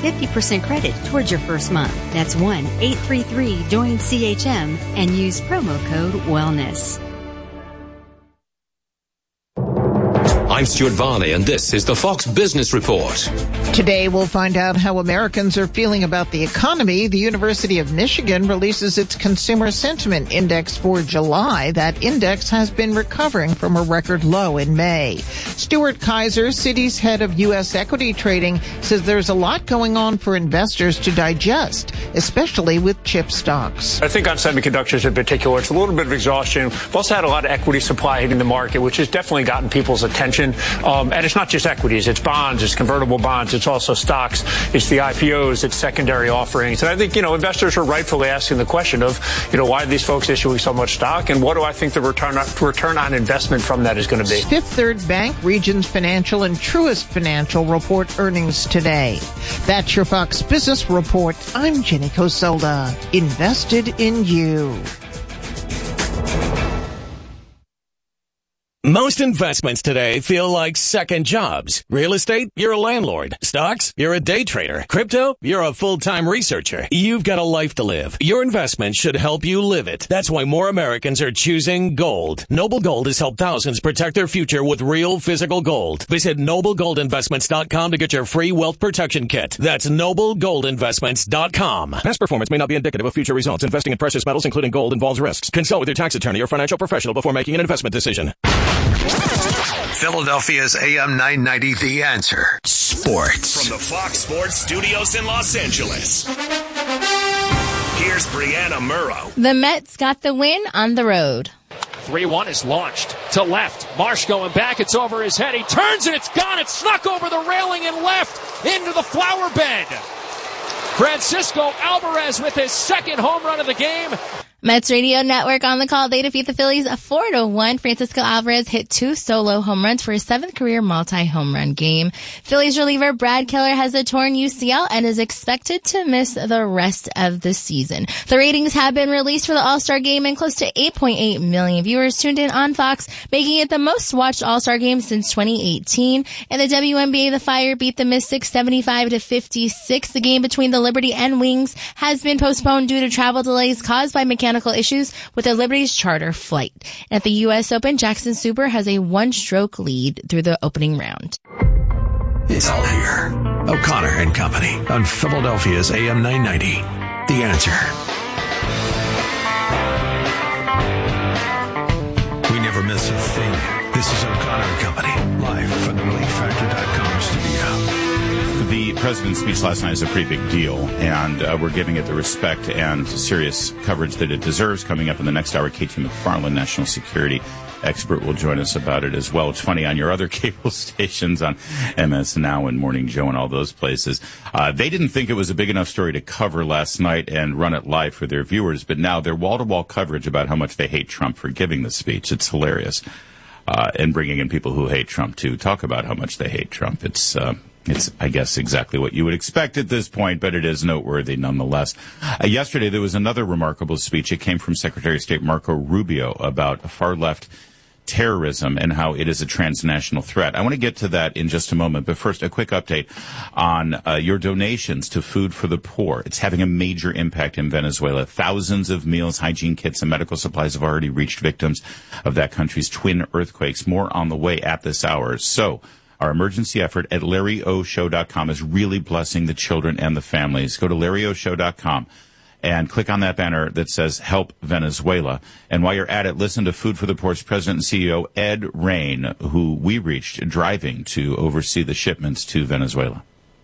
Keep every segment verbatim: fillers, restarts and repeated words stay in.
fifty percent credit towards your first month. That's one eight three three join C H M and use promo code WELLNESS. I'm Stuart Varney, and this is the Fox Business Report. Today, we'll find out how Americans are feeling about the economy. The University of Michigan releases its Consumer Sentiment Index for July. That index has been recovering from a record low in May. Stuart Kaiser, Citi's head of U S equity trading, says there's a lot going on for investors to digest, especially with chip stocks. I think on semiconductors in particular, it's a little bit of exhaustion. We've also had a lot of equity supply hitting the market, which has definitely gotten people's attention. Um, and it's not just equities, it's bonds, it's convertible bonds, it's also stocks, it's the I P Os, it's secondary offerings. And I think, you know, investors are rightfully asking the question of, you know, why are these folks issuing so much stock, and what do I think the return on, return on investment from that is going to be? Fifth Third Bank, Regions Financial, and Truist Financial report earnings today. That's your Fox Business Report. I'm Jenny Cosolda. Invested in you. Most investments today feel like second jobs. Real estate, you're a landlord. Stocks, you're a day trader. Crypto, you're a full-time researcher. You've got a life to live. Your investment should help you live it. That's why more Americans are choosing gold. Noble Gold has helped thousands protect their future with real physical gold. Visit noble gold investments dot com to get your free wealth protection kit. That's noble gold investments dot com. Past performance may not be indicative of future results. Investing in precious metals, including gold, involves risks. Consult with your tax attorney or financial professional before making an investment decision. Philadelphia's A M nine ninety, The Answer. Sports. From the Fox Sports Studios in Los Angeles, here's Brianna Murrow. The Mets got the win on the road. three one is launched to left. Marsh going back. It's over his head. He turns and it's gone. It's snuck over the railing and left into the flower bed. Francisco Alvarez with his second home run of the game. Mets Radio Network on the call. They defeat the Phillies four to one. Francisco Alvarez hit two solo home runs for his seventh career multi-home run game. Phillies reliever Brad Keller has a torn U C L and is expected to miss the rest of the season. The ratings have been released for the All-Star Game, and close to eight point eight million viewers tuned in on Fox, making it the most watched All-Star Game since twenty eighteen. In the W N B A, the Fire beat the Mystics seventy-five to fifty-six. The game between the Liberty and Wings has been postponed due to travel delays caused by mechanical issues with the Liberty's charter flight. At the U S Open, Jackson Super has a one-stroke lead through the opening round. It's all here. O'Connor and Company on Philadelphia's A M nine ninety, The Answer. We never miss a thing. This is O'Connor and Company, live from the relief factor dot com studio. The president's speech last night is a pretty big deal, and uh, we're giving it the respect and serious coverage that it deserves. Coming up in the next hour, K T McFarland, national security expert, will join us about it as well. It's funny, on your other cable stations, on M S Now and Morning Joe and all those places, uh, they didn't think it was a big enough story to cover last night and run it live for their viewers, but now they're wall-to-wall coverage about how much they hate Trump for giving the speech. It's hilarious. Uh, and bringing in people who hate Trump to talk about how much they hate Trump. It's... Uh, It's, I guess, exactly what you would expect at this point, but it is noteworthy nonetheless. Uh, yesterday, there was another remarkable speech. It came from Secretary of State Marco Rubio about far-left terrorism and how it is a transnational threat. I want to get to that in just a moment, but first, a quick update on uh, your donations to Food for the Poor. It's having a major impact in Venezuela. Thousands of meals, hygiene kits, and medical supplies have already reached victims of that country's twin earthquakes. More on the way at this hour. So, our emergency effort at Larry O Show dot com is really blessing the children and the families. Go to Larry O Show dot com and click on that banner that says Help Venezuela. And while you're at it, listen to Food for the Poor's president and C E O, Ed Rain, who we reached driving to oversee the shipments to Venezuela.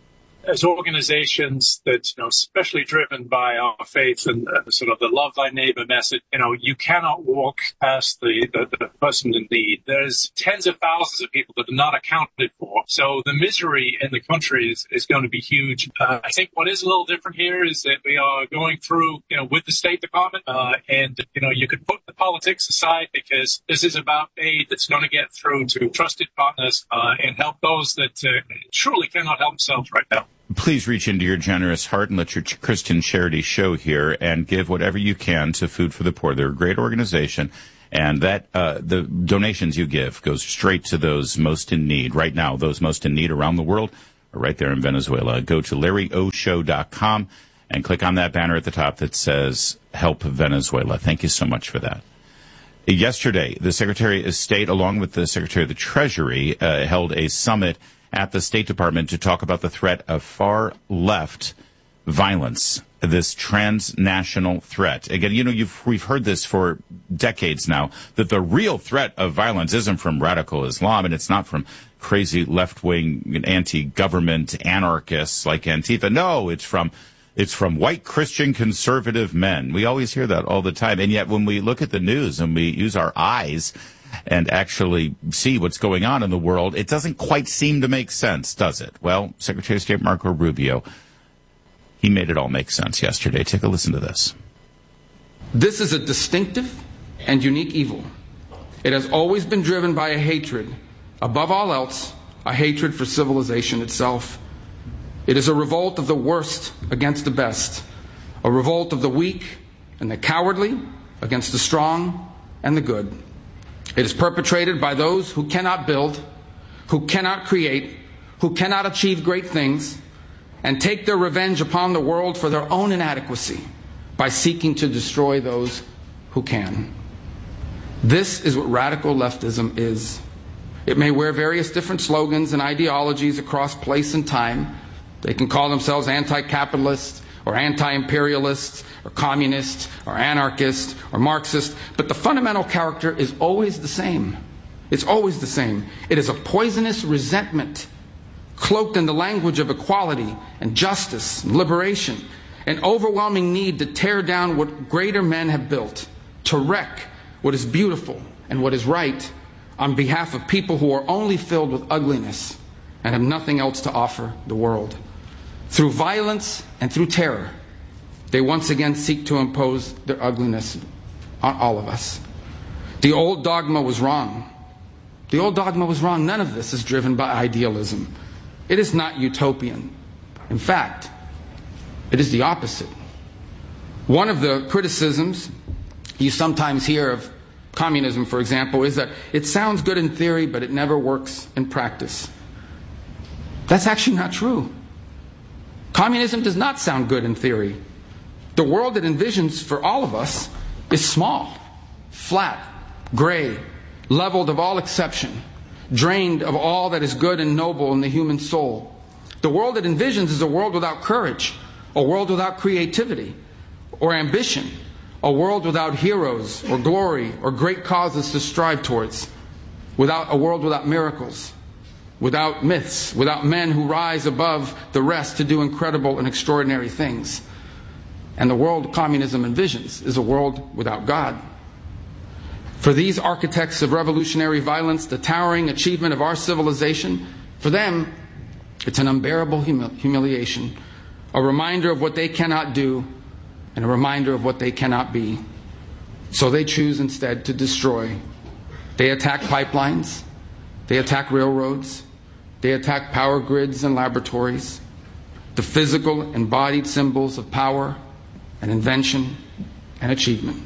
As organizations that, you know, especially driven by our faith and uh, sort of the love thy neighbor message, you know, you cannot walk past the, the, the person in need. There's tens of thousands of people that are not accounted for. So the misery in the country is, is going to be huge. Uh, I think what is a little different here is that we are going through, you know, with the State Department, uh, and, you know, you could put the politics aside because this is about aid that's going to get through to trusted partners, uh, and help those that uh, truly cannot help themselves right now. Please reach into your generous heart and let your Christian charity show here and give whatever you can to Food for the Poor. They're a great organization, and that uh, the donations you give goes straight to those most in need. Right now, those most in need around the world, right there in Venezuela. Go to larry o show dot com and click on that banner at the top that says Help Venezuela. Thank you so much for that. Yesterday, the Secretary of State, along with the Secretary of the Treasury, uh, held a summit at the State Department to talk about the threat of far-left violence, this transnational threat. Again, you know, you've, we've heard this for decades now, that the real threat of violence isn't from radical Islam, and it's not from crazy left-wing anti-government anarchists like Antifa. No, it's from it's from white Christian conservative men. We always hear that all the time. And yet when we look at the news and we use our eyes and actually see what's going on in the world, it doesn't quite seem to make sense, does it? Well, Secretary of State Marco Rubio, he made it all make sense yesterday. Take a listen to this. This is a distinctive and unique evil. It has always been driven by a hatred, above all else, a hatred for civilization itself. It is a revolt of the worst against the best, a revolt of the weak and the cowardly against the strong and the good. It is perpetrated by those who cannot build, who cannot create, who cannot achieve great things, and take their revenge upon the world for their own inadequacy by seeking to destroy those who can. This is what radical leftism is. It may wear various different slogans and ideologies across place and time. They can call themselves anti-capitalist or anti-imperialist or communist or anarchist or Marxist, but the fundamental character is always the same. It's always the same. It is a poisonous resentment cloaked in the language of equality and justice and liberation, an overwhelming need to tear down what greater men have built, to wreck what is beautiful and what is right on behalf of people who are only filled with ugliness and have nothing else to offer the world. Through violence and through terror, they once again seek to impose their ugliness on all of us. The old dogma was wrong. The old dogma was wrong. None of this is driven by idealism. It is not utopian. In fact, it is the opposite. One of the criticisms you sometimes hear of communism, for example, is that it sounds good in theory, but it never works in practice. That's actually not true. Communism does not sound good in theory. The world it envisions for all of us is small, flat, gray, leveled of all exception, drained of all that is good and noble in the human soul. The world it envisions is a world without courage, a world without creativity or ambition, a world without heroes or glory or great causes to strive towards, without a world without miracles, without myths, without men who rise above the rest to do incredible and extraordinary things. And the world communism envisions is a world without God. For these architects of revolutionary violence, the towering achievement of our civilization, for them, it's an unbearable humil- humiliation, a reminder of what they cannot do, and a reminder of what they cannot be. So they choose instead to destroy. They attack pipelines. They attack railroads. They attack power grids and laboratories, the physical embodied symbols of power and invention and achievement.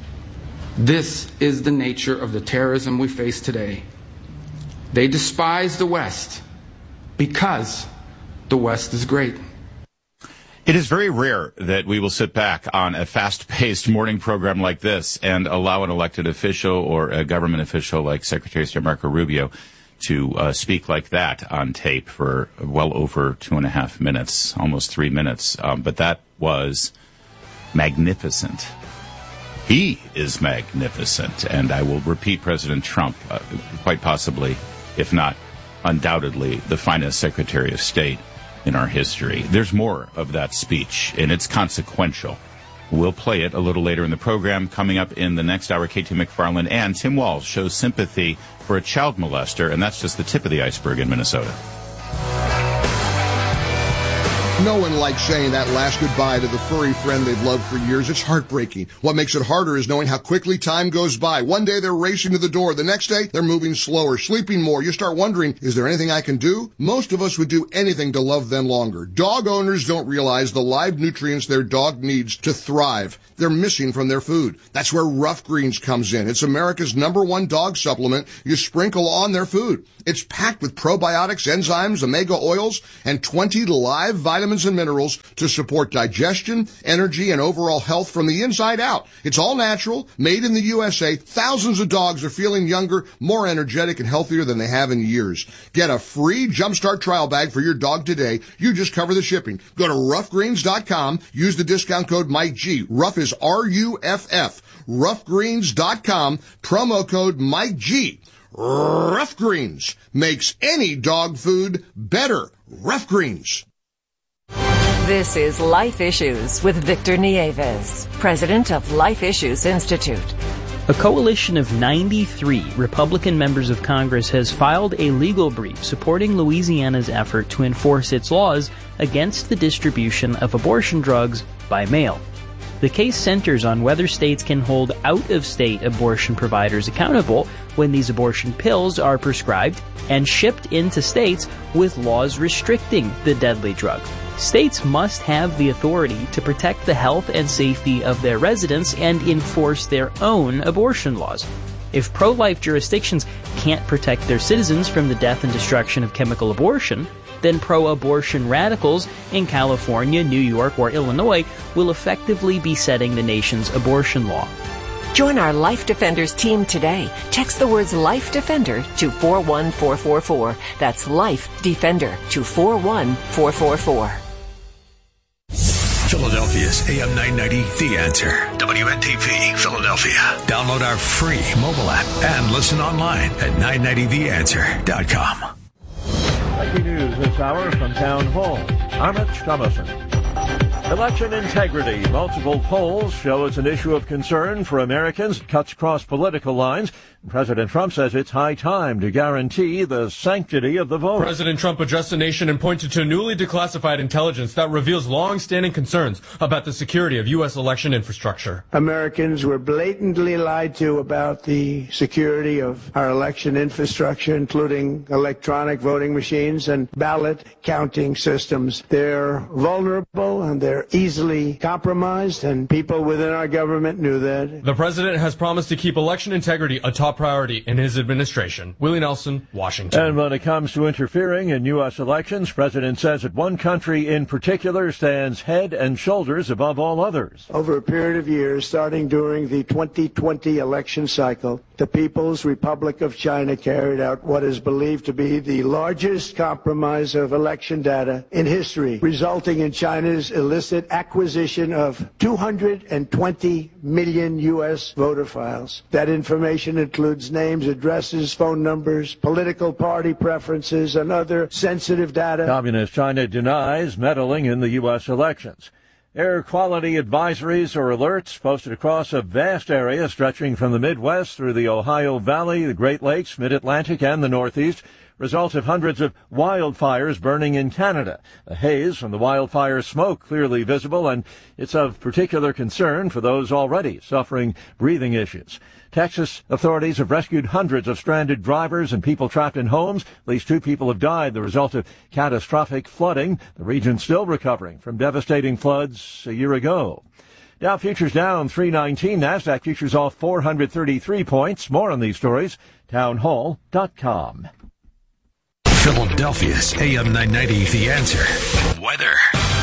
This is the nature of the terrorism we face today. They despise the West because the West is great. It is very rare that we will sit back on a fast-paced morning program like this and allow an elected official or a government official like Secretary of State Marco Rubio to uh, speak like that on tape for well over two and a half minutes, almost three minutes. Um, but that was magnificent. He is magnificent. And I will repeat President Trump, uh, quite possibly, if not undoubtedly, the finest Secretary of State in our history. There's more of that speech, and it's consequential. We'll play it a little later in the program. Coming up in the next hour, K T McFarland and Tim Walz shows sympathy for a child molester, and that's just the tip of the iceberg in Minnesota. No one likes saying that last goodbye to the furry friend they've loved for years. It's heartbreaking. What makes it harder is knowing how quickly time goes by. One day they're racing to the door. The next day they're moving slower, sleeping more. You start wondering, is there anything I can do? Most of us would do anything to love them longer. Dog owners don't realize the live nutrients their dog needs to thrive. They're missing from their food. That's where Rough Greens comes in. It's America's number one dog supplement you sprinkle on their food. It's packed with probiotics, enzymes, omega oils, and twenty live vitamins and minerals to support digestion, energy, and overall health from the inside out. It's all natural, made in the U S A. Thousands of dogs are feeling younger, more energetic, and healthier than they have in years. Get a free Jumpstart trial bag for your dog today. You just cover the shipping. Go to rough greens dot com. Use the discount code Mike G. Rough is R U F F. rough greens dot com. Promo code Mike G. Rough Greens makes any dog food better. Rough Greens. This is Life Issues with Victor Nieves, president of Life Issues Institute. A coalition of ninety-three Republican members of Congress has filed a legal brief supporting Louisiana's effort to enforce its laws against the distribution of abortion drugs by mail. The case centers on whether states can hold out-of-state abortion providers accountable when these abortion pills are prescribed and shipped into states with laws restricting the deadly drug. States must have the authority to protect the health and safety of their residents and enforce their own abortion laws. If pro-life jurisdictions can't protect their citizens from the death and destruction of chemical abortion, then pro-abortion radicals in California, New York, or Illinois will effectively be setting the nation's abortion law. Join our Life Defenders team today. Text the words Life Defender to four one four four four. That's Life Defender to four one four four four. Philadelphia's A M nine ninety, The Answer. W N T P, Philadelphia. Download our free mobile app and listen online at nine ninety the answer dot com. Breaking news this hour from Town Hall. I'm Rich Thomason. Election integrity. Multiple polls show it's an issue of concern for Americans. It cuts across political lines. President Trump says it's high time to guarantee the sanctity of the vote. President Trump addressed the nation and pointed to newly declassified intelligence that reveals long-standing concerns about the security of U S election infrastructure. Americans were blatantly lied to about the security of our election infrastructure, including electronic voting machines and ballot counting systems. They're vulnerable and they're easily compromised, and people within our government knew that. The president has promised to keep election integrity a top priority in his administration. Willie Nelson, Washington. And when it comes to interfering in U S elections, President says that one country in particular stands head and shoulders above all others. Over a period of years, starting during the twenty twenty election cycle, the People's Republic of China carried out what is believed to be the largest compromise of election data in history, resulting in China's illicit acquisition of two hundred twenty million U S voter files. That information includes names, addresses, phone numbers, political party preferences, and other sensitive data. Communist China denies meddling in the U S elections. Air quality advisories or alerts posted across a vast area stretching from the Midwest through the Ohio Valley, the Great Lakes, Mid-Atlantic, and the Northeast. Result of hundreds of wildfires burning in Canada. The haze from the wildfire smoke clearly visible, and it's of particular concern for those already suffering breathing issues. Texas authorities have rescued hundreds of stranded drivers and people trapped in homes. At least two people have died the result of catastrophic flooding. The region still recovering from devastating floods a year ago. Dow futures down three nineteen. NASDAQ futures off four hundred thirty-three points. More on these stories, townhall dot com. Philadelphia's A M nine ninety, The Answer. Weather.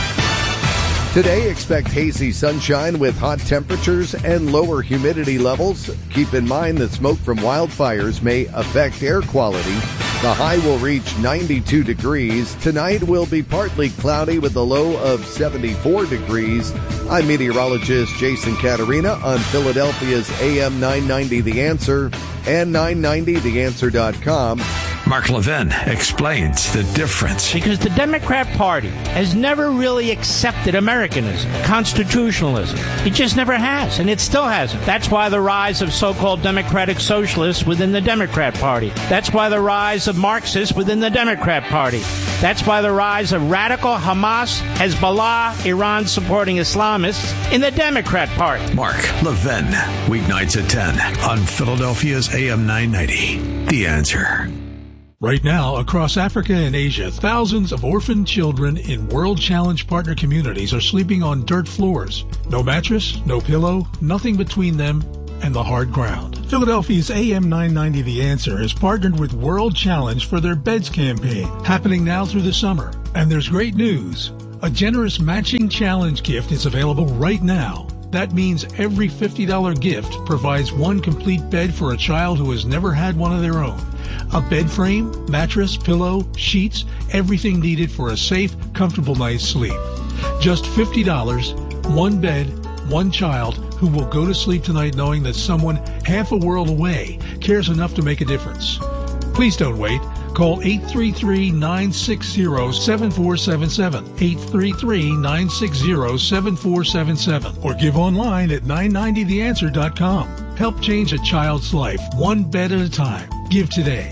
Today, expect hazy sunshine with hot temperatures and lower humidity levels. Keep in mind that smoke from wildfires may affect air quality. The high will reach ninety-two degrees. Tonight will be partly cloudy with a low of seventy-four degrees. I'm meteorologist Jason Caterina on Philadelphia's A M nine ninety The Answer and nine ninety the answer dot com. Mark Levin explains the difference. Because the Democrat Party has never really accepted Americanism, constitutionalism. It just never has, and it still hasn't. That's why the rise of so-called democratic socialists within the Democrat Party. That's why the rise of Marxists within the Democrat Party. That's why the rise of radical Hamas, Hezbollah, Iran-supporting Islamists in the Democrat Party. Mark Levin, weeknights at ten on Philadelphia's A M nine ninety. The Answer. Right now, across Africa and Asia, thousands of orphaned children in World Challenge partner communities are sleeping on dirt floors. No mattress, no pillow, nothing between them and the hard ground. Philadelphia's A M nine ninety The Answer has partnered with World Challenge for their Beds campaign, happening now through the summer. And there's great news. A generous matching challenge gift is available right now. That means every fifty dollars gift provides one complete bed for a child who has never had one of their own. A bed frame, mattress, pillow, sheets, everything needed for a safe, comfortable night's sleep. Just fifty dollars, one bed, one child who will go to sleep tonight knowing that someone half a world away cares enough to make a difference. Please don't wait. Call eight three three, nine six zero, seven four seven seven, eight three three, nine six zero, seven four seven seven, or give online at nine ninety the answer dot com. Help change a child's life, one bed at a time. Give today.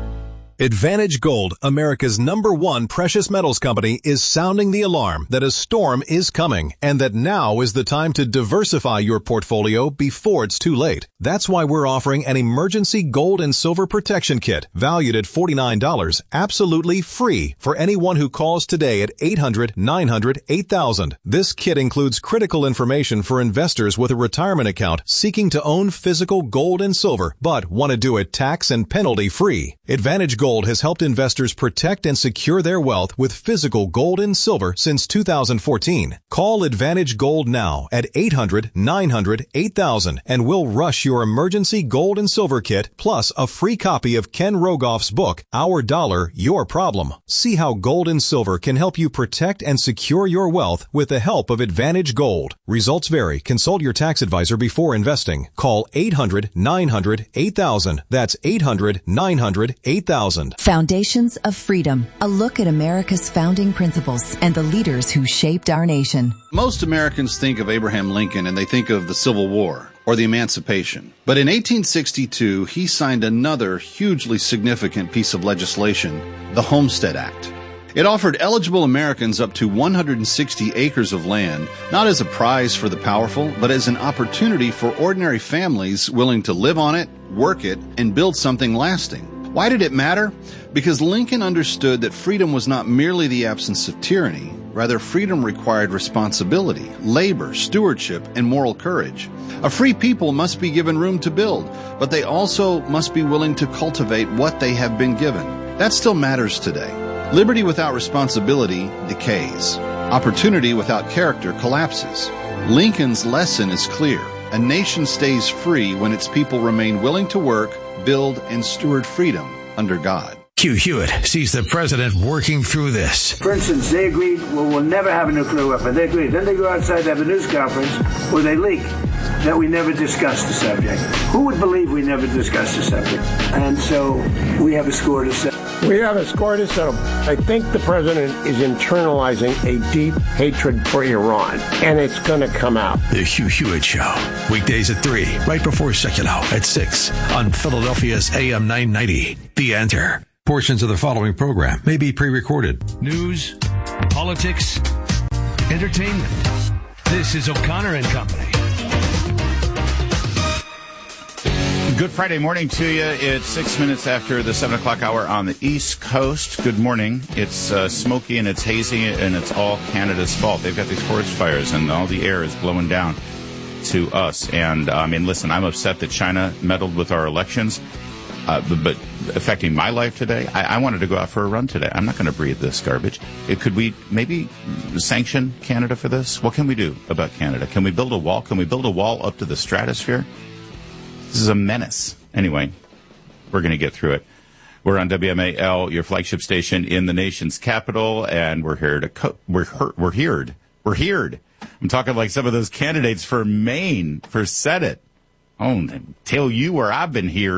Advantage Gold, America's number one precious metals company, is sounding the alarm that a storm is coming and that now is the time to diversify your portfolio before it's too late. That's why we're offering an emergency gold and silver protection kit valued at forty-nine dollars, absolutely free for anyone who calls today at eight hundred, nine hundred, eight thousand. This kit includes critical information for investors with a retirement account seeking to own physical gold and silver but want to do it tax and penalty free. Advantage Gold Gold has helped investors protect and secure their wealth with physical gold and silver since two thousand fourteen. Call Advantage Gold now at eight hundred, nine hundred, eight thousand and we'll rush your emergency gold and silver kit plus a free copy of Ken Rogoff's book, Our Dollar, Your Problem. See how gold and silver can help you protect and secure your wealth with the help of Advantage Gold. Results vary. Consult your tax advisor before investing. Call eight hundred, nine hundred, eight thousand. That's eight hundred, nine hundred, eight thousand. Foundations of Freedom, a look at America's founding principles and the leaders who shaped our nation. Most Americans think of Abraham Lincoln and they think of the Civil War or the Emancipation. But in eighteen sixty-two, he signed another hugely significant piece of legislation, the Homestead Act. It offered eligible Americans up to one hundred sixty acres of land, not as a prize for the powerful, but as an opportunity for ordinary families willing to live on it, work it, and build something lasting. Why did it matter? Because Lincoln understood that freedom was not merely the absence of tyranny. Rather, freedom required responsibility, labor, stewardship, and moral courage. A free people must be given room to build, but they also must be willing to cultivate what they have been given. That still matters today. Liberty without responsibility decays. Opportunity without character collapses. Lincoln's lesson is clear. A nation stays free when its people remain willing to work, build, and steward freedom under God. Hugh Hewitt sees the president working through this. For instance, they agreed, well, we'll never have a nuclear weapon. They agreed. Then they go outside to have a news conference where they leak that we never discussed the subject. Who would believe we never discussed the subject? And so we have a score to settle. We have a score to settle. I think the president is internalizing a deep hatred for Iran, and it's going to come out. The Hugh Hewitt Show, weekdays at three, right before Secular at six on Philadelphia's A M nine ninety. The Answer. Portions of the following program may be pre-recorded. News, politics, entertainment. This is O'Connor and Company. Good Friday morning to you. It's six minutes after the seven o'clock hour on the East Coast. Good morning. It's uh, smoky and it's hazy and it's all Canada's fault. They've got these forest fires and all the air is blowing down to us. And, uh, I mean, listen, I'm upset that China meddled with our elections, uh, but, but affecting my life today. I, I wanted to go out for a run today. I'm not going to breathe this garbage. It, could we maybe sanction Canada for this? What can we do about Canada? Can we build a wall? Can we build a wall up to the stratosphere? This is a menace. Anyway, we're going to get through it. We're on W M A L, your flagship station in the nation's capital, and we're here to co- we're her- we're heard. We're heard. I'm talking like some of those candidates for Maine for Senate. Oh, tell you where I've been heard.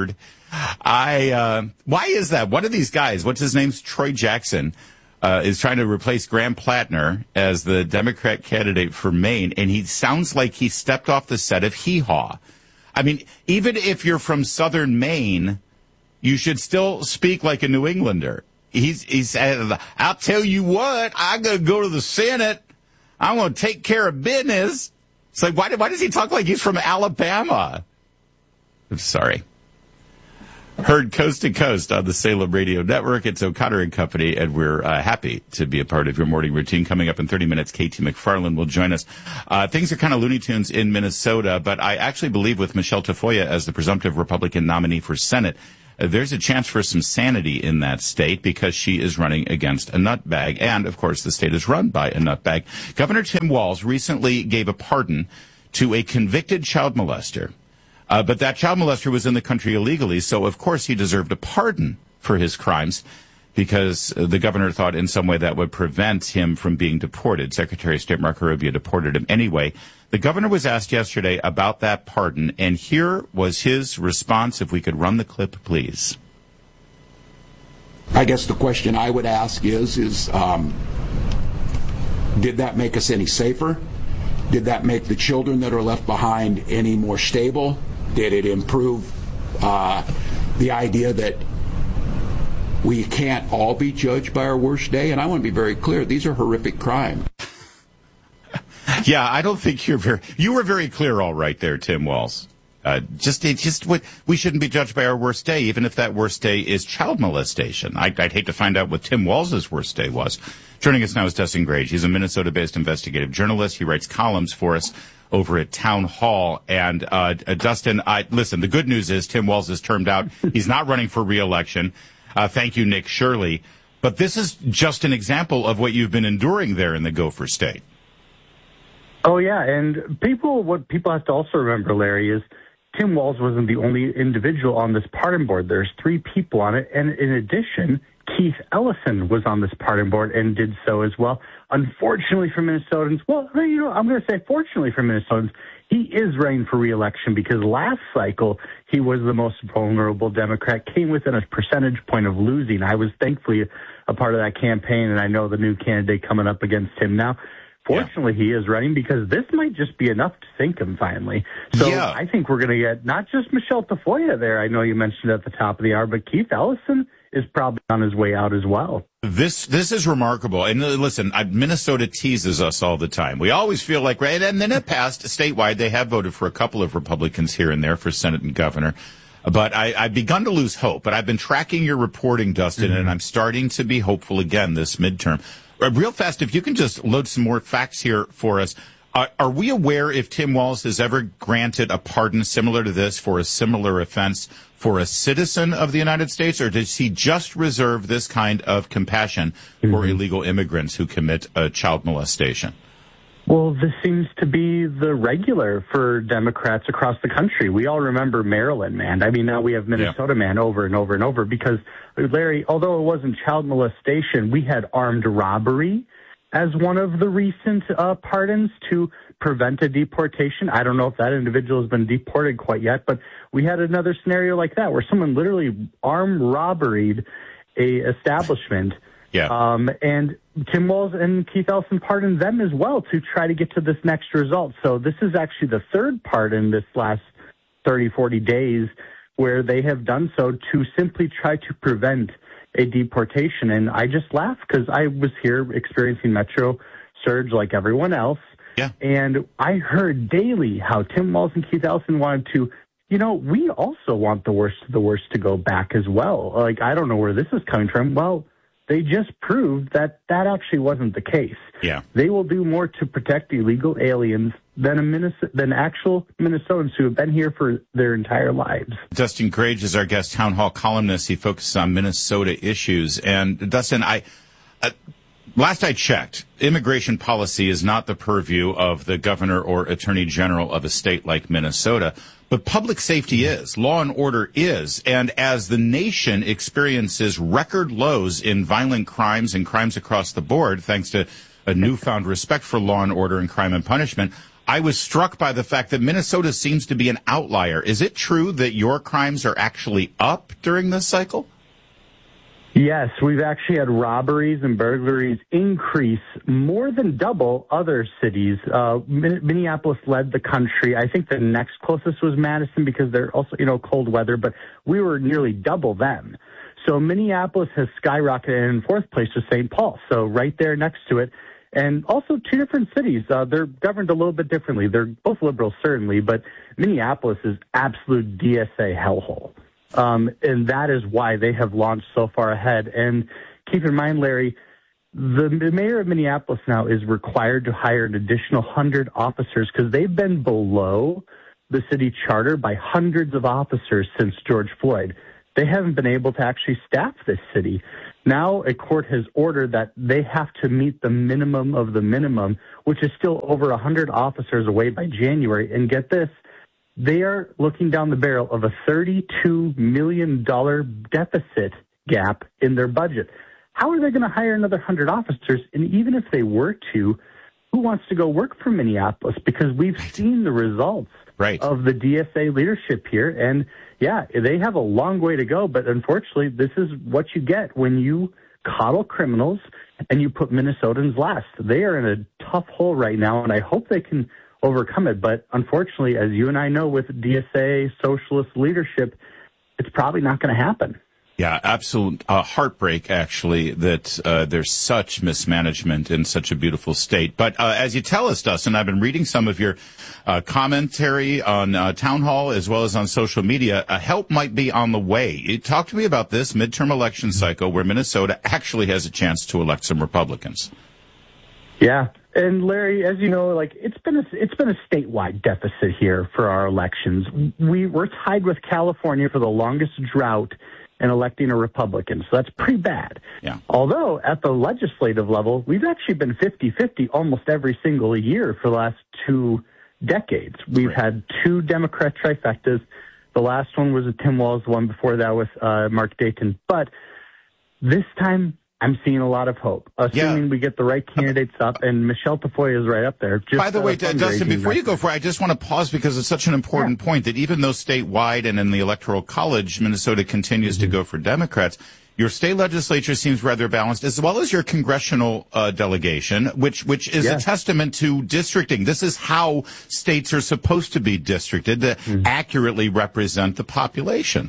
I, uh, why is that? One of these guys, what's his name? Troy Jackson, uh, is trying to replace Graham Plattner as the Democrat candidate for Maine, and he sounds like he stepped off the set of Hee Haw. I mean, even if you're from southern Maine, you should still speak like a New Englander. He's, he said, I'll tell you what, I'm going to go to the Senate. I'm going to take care of business. It's like, why, why does he talk like he's from Alabama? I'm sorry. Heard coast to coast on the Salem Radio Network. It's O'Connor and Company, and we're uh, happy to be a part of your morning routine. Coming up in thirty minutes, Katie McFarland will join us. Uh, things are kind of Looney Tunes in Minnesota, but I actually believe with Michelle Tafoya as the presumptive Republican nominee for Senate, uh, there's a chance for some sanity in that state because she is running against a nutbag. And, of course, the state is run by a nutbag. Governor Tim Walz recently gave a pardon to a convicted child molester. Uh, but that child molester was in the country illegally, so of course he deserved a pardon for his crimes because uh, the governor thought in some way that would prevent him from being deported. Secretary of State Marco Rubio deported him anyway. The governor was asked yesterday about that pardon, and here was his response. If we could run the clip, please. I guess the question I would ask is, is um, did that make us any safer? Did that make the children that are left behind any more stable? Did it improve uh, the idea that we can't all be judged by our worst day? And I want to be very clear, these are horrific crimes. Yeah, I don't think you're very, you were very clear all right there, Tim Walz. Uh, just, it just, we shouldn't be judged by our worst day, even if that worst day is child molestation. I, I'd hate to find out what Tim Walz's worst day was. Joining us now is Dustin Grage. He's a Minnesota-based investigative journalist. He writes columns for us over at Town Hall. And, uh, uh Dustin, I, listen, the good news is Tim Walz is termed out. He's not running for re-election. Uh, thank you, Nick Shirley. But this is just an example of what you've been enduring there in the Gopher State. Oh, yeah. And people, what people have to also remember, Larry, is Tim Walz wasn't the only individual on this pardon board. There's three people on it. And in addition, Keith Ellison was on this pardon board and did so as well. Unfortunately for Minnesotans, well, you know, I'm going to say fortunately for Minnesotans, he is running for re-election because last cycle he was the most vulnerable Democrat, came within a percentage point of losing. I was thankfully a part of that campaign, and I know the new candidate coming up against him now. Fortunately, yeah. He is running because this might just be enough to sink him finally. So yeah. I think we're going to get not just Michelle Tafoya there. I know you mentioned at the top of the hour, but Keith Ellison is probably on his way out as well. This this is remarkable. And listen, Minnesota teases us all the time. We always feel like, right, and then it passed statewide. They have voted for a couple of Republicans here and there for Senate and governor. But I, I've begun to lose hope. But I've been tracking your reporting, Dustin, mm-hmm. and I'm starting to be hopeful again this midterm. Real fast, if you can just load some more facts here for us. Uh, are we aware if Tim Walz has ever granted a pardon similar to this for a similar offense for a citizen of the United States, or does he just reserve this kind of compassion mm-hmm. for illegal immigrants who commit a child molestation? Well, this seems to be the regular for Democrats across the country. We all remember Maryland, man. I mean, now we have Minnesota, yeah. man, over and over and over because, Larry, although it wasn't child molestation, we had armed robbery as one of the recent uh, pardons to prevent a deportation. I don't know if that individual has been deported quite yet, but we had another scenario like that where someone literally armed robberied a establishment. Yeah. Um, and Tim Walz and Keith Ellison pardoned them as well to try to get to this next result. So this is actually the third pardon this last thirty, forty days where they have done so to simply try to prevent a deportation. And I just laugh because I was here experiencing Metro surge like everyone else. Yeah. And I heard daily how Tim Walz and Keith Ellison wanted to, you know, we also want the worst of the worst to go back as well. Like, I don't know where this is coming from. Well, they just proved that that actually wasn't the case. Yeah. They will do more to protect illegal aliens than a Minnesota, than actual Minnesotans who have been here for their entire lives. Dustin Grage is our guest Town Hall columnist. He focuses on Minnesota issues. And Dustin, I, uh, last I checked, immigration policy is not the purview of the governor or attorney general of a state like Minnesota. But public safety is, law and order is, and as the nation experiences record lows in violent crimes and crimes across the board, thanks to a newfound respect for law and order and crime and punishment, I was struck by the fact that Minnesota seems to be an outlier. Is it true that your crimes are actually up during this cycle? Yes, we've actually had robberies and burglaries increase more than double other cities. Uh, Minneapolis led the country. I think the next closest was Madison because they're also, you know, cold weather, but we were nearly double them. So Minneapolis has skyrocketed, and in fourth place was Saint Paul. So right there next to it. And also two different cities. Uh, they're governed a little bit differently. They're both liberal, certainly, but Minneapolis is absolute D S A hellhole. Um, and that is why they have launched so far ahead. And keep in mind, Larry, the, the mayor of Minneapolis now is required to hire an additional one hundred officers because they've been below the city charter by hundreds of officers since George Floyd. They haven't been able to actually staff this city. Now a court has ordered that they have to meet the minimum of the minimum, which is still over one hundred officers away by January. And get this, they are looking down the barrel of a thirty-two million dollars deficit gap in their budget. How are they going to hire another one hundred officers? And even if they were to, who wants to go work for Minneapolis? Because we've seen the results right. of the D S A leadership here. And, yeah, they have a long way to go. But unfortunately, this is what you get when you coddle criminals and you put Minnesotans last. They are in a tough hole right now, and I hope they can overcome it. But unfortunately, as you and I know, with D S A socialist leadership, it's probably not going to happen. Yeah, absolute uh, heartbreak, actually, that uh, there's such mismanagement in such a beautiful state. But uh, as you tell us, Dustin, I've been reading some of your uh, commentary on uh, Town Hall as well as on social media. Uh, help might be on the way. Talk to me about this midterm election cycle where Minnesota actually has a chance to elect some Republicans. Yeah. And Larry, as you know, like it's been a, it's been a statewide deficit here for our elections. We we're tied with California for the longest drought in electing a Republican, so that's pretty bad. Yeah. Although at the legislative level, we've actually been fifty-fifty almost every single year for the last two decades. We've right. had two Democrat trifectas. The last one was with Tim Walz, the one before that with uh, Mark Dayton. But this time, I'm seeing a lot of hope, assuming yeah. we get the right candidates up, and Michelle Tafoya is right up there. Just, By the way, uh, Dustin, before you go for it, I just want to pause because it's such an important yeah. point that even though statewide and in the Electoral College, Minnesota continues mm-hmm. to go for Democrats, your state legislature seems rather balanced, as well as your congressional uh, delegation, which which is yes. a testament to districting. This is how states are supposed to be districted to mm-hmm. accurately represent the population.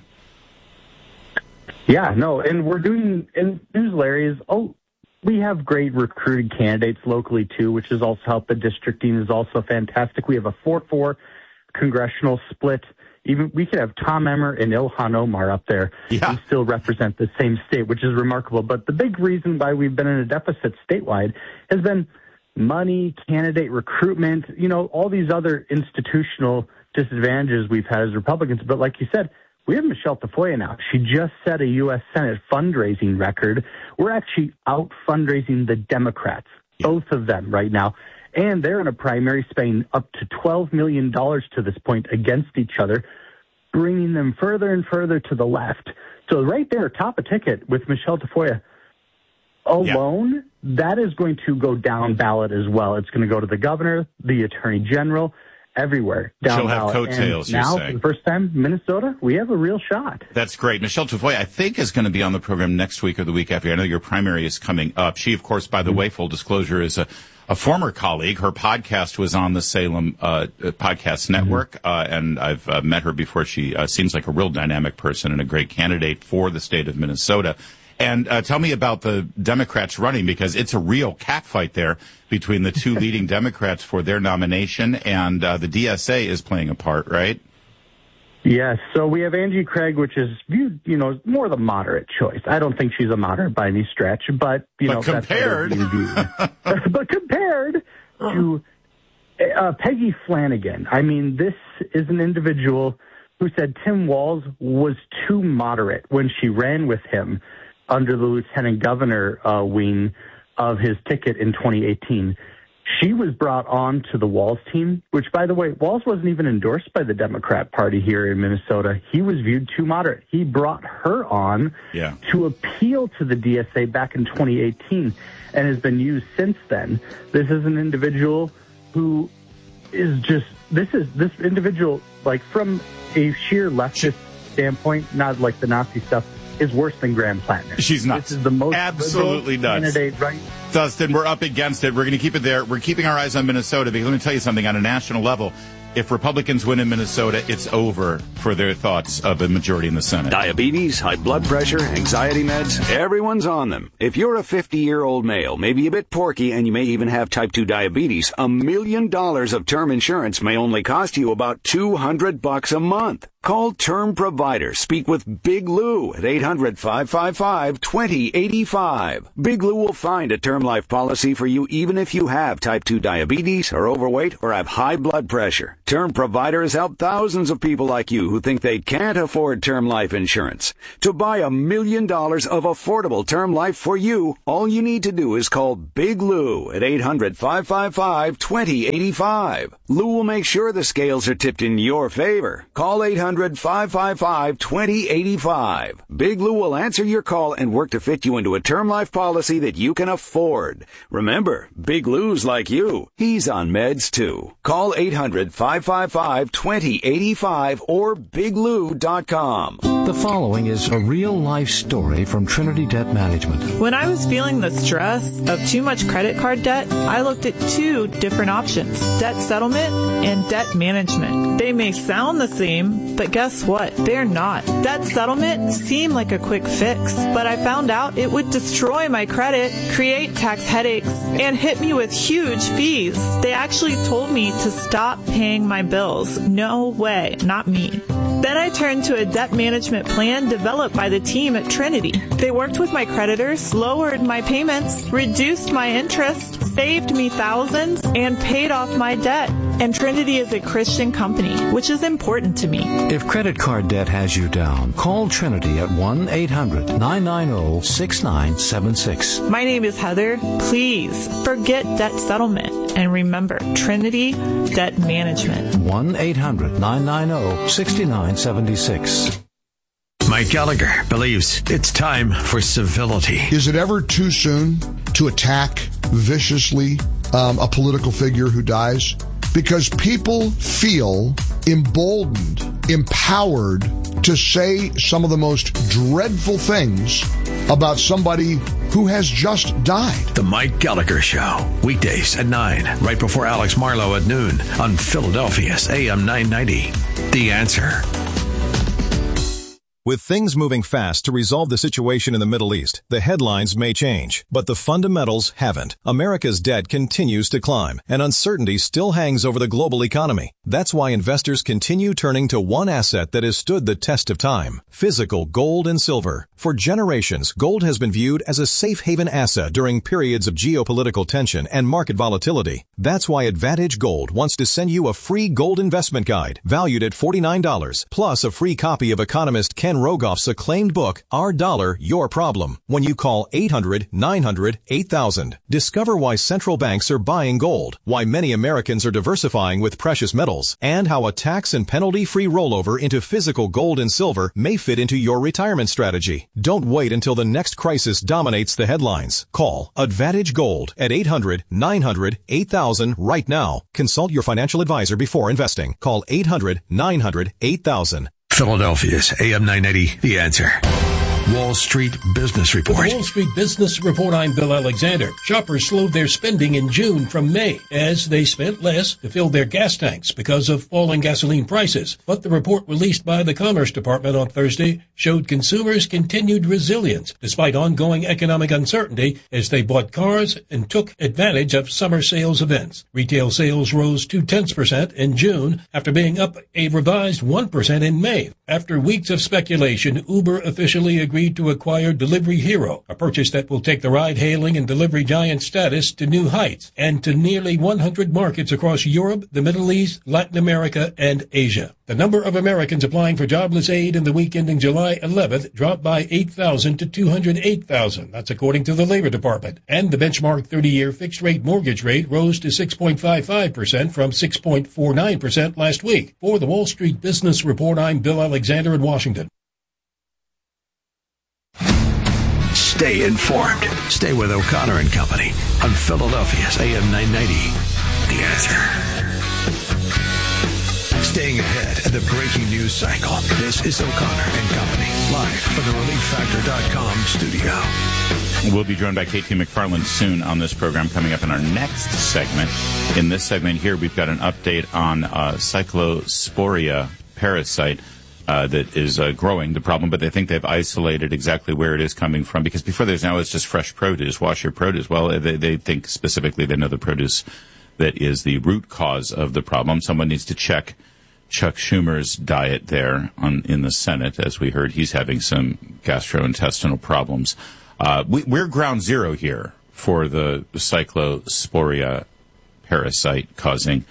Yeah, no, and we're doing, and news, Larry, is, oh, we have great recruited candidates locally, too, which has also helped. The districting is also fantastic. We have a four four congressional split. Even we could have Tom Emmer and Ilhan Omar up there yeah. and still represent the same state, which is remarkable. But the big reason why we've been in a deficit statewide has been money, candidate recruitment, you know, all these other institutional disadvantages we've had as Republicans. But like you said, we have Michelle Tafoya now. She just set a U S Senate fundraising record. We're actually out fundraising the Democrats, yeah. both of them right now. And they're in a primary spending up to twelve million dollars to this point against each other, bringing them further and further to the left. So right there, top of ticket with Michelle Tafoya alone, yeah. that is going to go down ballot as well. It's going to go to the governor, the attorney general, everywhere down She'll have coattails, and now, you're saying. for the first time, Minnesota, we have a real shot. That's great. Michelle Tafoya, I think, is going to be on the program next week or the week after. I know your primary is coming up. She, of course, by the mm-hmm. way, full disclosure, is a, a former colleague. Her podcast was on the Salem uh, Podcast Network, mm-hmm. uh, and I've uh, met her before. She uh, seems like a real dynamic person and a great candidate for the state of Minnesota. And uh, tell me about the Democrats running, because it's a real catfight there between the two leading Democrats for their nomination, and uh, the D S A is playing a part, right? Yes. So we have Angie Craig, which is viewed, you know, more the moderate choice. I don't think she's a moderate by any stretch, but, you but know, compared. That's but compared to uh, Peggy Flanagan, I mean, this is an individual who said Tim Walz was too moderate when she ran with him under the lieutenant governor uh, wing of his ticket in twenty eighteen. She was brought on to the Walz team, which, by the way, Walz wasn't even endorsed by the Democrat Party here in Minnesota. He was viewed too moderate. He brought her on yeah. to appeal to the D S A back in twenty eighteen and has been used since then. This is an individual who is just, this is, this individual, like from a sheer leftist standpoint, not like the Nazi stuff, is worse than Graham Plattner. She's nuts. This is the most absolutely nuts. Candidate, right? Dustin, we're up against it. We're going to keep it there. We're keeping our eyes on Minnesota because let me tell you something on a national level. If Republicans win in Minnesota, it's over for their thoughts of a majority in the Senate. Diabetes, high blood pressure, anxiety meds, everyone's on them. If you're a fifty-year-old male, maybe a bit porky, and you may even have type two diabetes, a million dollars of term insurance may only cost you about two hundred bucks a month. Call Term Provider. Speak with Big Lou at eight hundred, five five five, two zero eight five. Big Lou will find a term life policy for you even if you have type two diabetes, are overweight, or have high blood pressure. Term Provider has helped thousands of people like you who think they can't afford term life insurance. To buy a million dollars of affordable term life for you, all you need to do is call Big Lou at eight hundred, five five five, two zero eight five. Lou will make sure the scales are tipped in your favor. Call eight hundred, five five five, two zero eight five. Big Lou will answer your call and work to fit you into a term life policy that you can afford. Remember, Big Lou's like you. He's on meds too. Call eight hundred, five five five, two zero eight five or big lou dot com. The following is a real-life story from Trinity Debt Management. When I was feeling the stress of too much credit card debt, I looked at two different options, debt settlement and debt management. They may sound the same, but guess what? They're not. Debt settlement seemed like a quick fix, but I found out it would destroy my credit, create tax headaches, and hit me with huge fees. They actually told me to stop paying my bills. No way, not me. Then I turned to a debt management plan developed by the team at Trinity. They worked with my creditors, lowered my payments, reduced my interest, saved me thousands, and paid off my debt. And Trinity is a Christian company, which is important to me. If credit card debt has you down, call Trinity at one eight hundred, nine nine zero, six nine seven six. My name is Heather. Please forget debt settlement. And remember, Trinity Debt Management. one eight hundred, nine nine zero, six nine seven six. Mike Gallagher believes it's time for civility. Is it ever too soon to attack viciously um, a political figure who dies? Because people feel emboldened, empowered to say some of the most dreadful things about somebody who has just died. The Mike Gallagher Show, weekdays at nine, right before Alex Marlowe at noon on Philadelphia's A M nine ninety. The Answer. With things moving fast to resolve the situation in the Middle East, the headlines may change, but the fundamentals haven't. America's debt continues to climb, and uncertainty still hangs over the global economy. That's why investors continue turning to one asset that has stood the test of time: physical gold and silver. For generations, gold has been viewed as a safe haven asset during periods of geopolitical tension and market volatility. That's why Advantage Gold wants to send you a free gold investment guide valued at forty-nine dollars, plus a free copy of economist Ken Rogoff's acclaimed book, Our Dollar, Your Problem, when you call eight hundred, nine hundred, eight thousand. Discover why central banks are buying gold, why many Americans are diversifying with precious metals, and how a tax and penalty-free rollover into physical gold and silver may fit into your retirement strategy. Don't wait until the next crisis dominates the headlines. Call Advantage Gold at eight hundred, nine hundred, eight thousand right now. Consult your financial advisor before investing. Call eight hundred, nine hundred, eight thousand. Philadelphia's A M nine ninety, The Answer. Wall Street Business Report. With the Wall Street Business Report, I'm Bill Alexander. Shoppers slowed their spending in June from May as they spent less to fill their gas tanks because of falling gasoline prices. But the report released by the Commerce Department on Thursday showed consumers continued resilience despite ongoing economic uncertainty as they bought cars and took advantage of summer sales events. Retail sales rose two-tenths percent in June after being up a revised one percent in May. After weeks of speculation, Uber officially agreed agreed to acquire Delivery Hero, a purchase that will take the ride-hailing and delivery giant status to new heights and to nearly one hundred markets across Europe, the Middle East, Latin America, and Asia. The number of Americans applying for jobless aid in the week ending July eleventh dropped by eight thousand to two hundred eight thousand. That's according to the Labor Department. And the benchmark thirty-year fixed-rate mortgage rate rose to six point five five percent from six point four nine percent last week. For the Wall Street Business Report, I'm Bill Alexander in Washington. Stay informed. Stay with O'Connor and Company on Philadelphia's A M nine ninety. The Answer. Staying ahead of the breaking news cycle. This is O'Connor and Company, live from the relief factor dot com studio. We'll be joined by K T McFarland soon on this program, coming up in our next segment. In this segment here, we've got an update on uh, Cyclosporia parasite uh, that is uh, growing the problem, but they think they've isolated exactly where it is coming from, because before there's now it's just fresh produce, wash your produce. Well, they, they think specifically they know the produce that is the root cause of the problem. Someone needs to check Chuck Schumer's diet there on, in the Senate. As we heard, he's having some gastrointestinal problems. Uh, we, we're ground zero here for the Cyclosporia parasite causing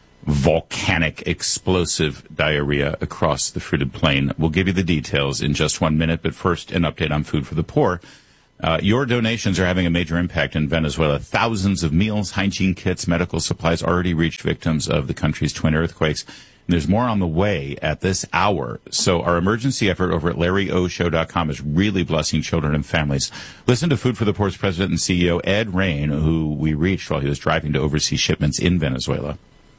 volcanic explosive diarrhea across the fruited plain. We'll give you the details in just one minute, but first an update on Food for the Poor. Uh, your donations are having a major impact in Venezuela. Thousands of meals, hygiene kits, medical supplies already reached victims of the country's twin earthquakes. And there's more on the way at this hour. So our emergency effort over at Larry O Show dot com is really blessing children and families. Listen to Food for the Poor's president and C E O Ed Rain, who we reached while he was driving to oversee shipments in Venezuela.